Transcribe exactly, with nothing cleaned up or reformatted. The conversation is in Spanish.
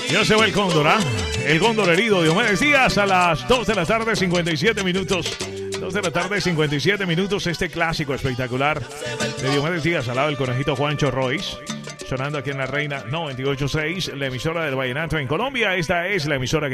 Ya se va el cóndor, ¿ah? El cóndor herido. Diomedes Díaz a las dos de la tarde, cincuenta y siete minutos. dos de la tarde, cincuenta y siete minutos. Este clásico espectacular de Diomedes Díaz al lado del conejito Juancho Royce. Sonando aquí en La Reina noventa y ocho punto seis, la emisora del vallenato en Colombia. Esta es la emisora que